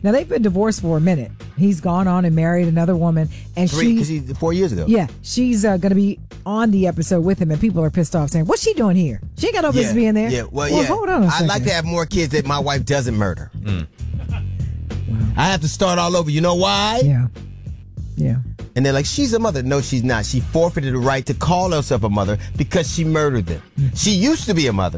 Now, they've been divorced for a minute. He's gone on and married another woman. And 4 years ago. Yeah, she's going to be on the episode with him, and people are pissed off saying, what's she doing here? She ain't got no business being there. Yeah, well, hold on a second. I'd like to have more kids that my wife doesn't murder. I have to start all over. You know why? Yeah. And they're like, she's a mother. No, she's not. She forfeited the right to call herself a mother because she murdered them. She used to be a mother.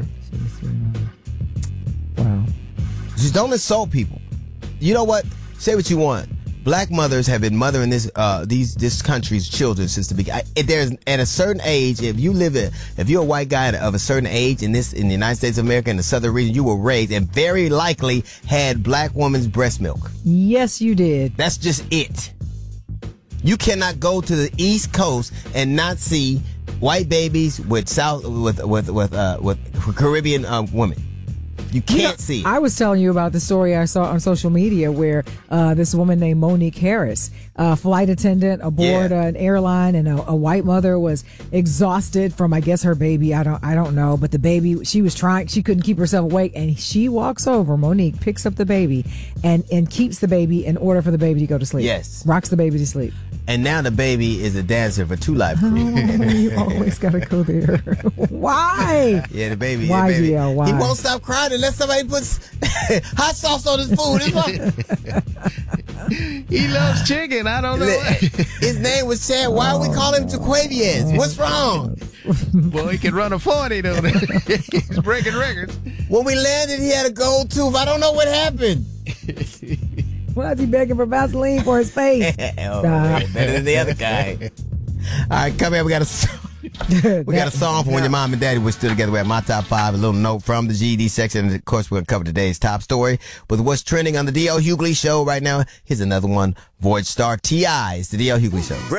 Wow. Just don't insult people. You know what? Say what you want. Black mothers have been mothering this country's children since the beginning. There's at a certain age, if you're a white guy of a certain age in the United States of America in the southern region, you were raised and very likely had black woman's breast milk. Yes, you did. That's just it. You cannot go to the East Coast and not see white babies with Caribbean women. You can't see it. I was telling you about the story I saw on social media where this woman named Monique Harris, flight attendant aboard an airline, and a white mother was exhausted from, I guess, her baby. I don't know, but the baby, she couldn't keep herself awake, and she walks over, Monique picks up the baby and keeps the baby in order for the baby to go to sleep. Yes. Rocks the baby to sleep. And now the baby is a dancer for Two Live Crew. You always got to go there. Why? Yeah, the baby. Why, the baby. DL, why? He won't stop crying unless somebody puts hot sauce on his food. He loves chicken. I don't know. His name was Chad. Why we call him Jaquaviez? What's wrong? Well, he can run a 40, though. He's breaking records. When we landed, he had a gold tooth. I don't know what happened. Why is he begging for Vaseline for his face? Stop. Better than the other guy. All right, come here. We got a song for when your mom and daddy were still together. We have my top 5, a little note from the GED section. And of course, we're going to cover today's top story with what's trending on the D.L. Hughley Show right now. Here's another one. Voyage star T.I.'s The D.L. Hughley Show.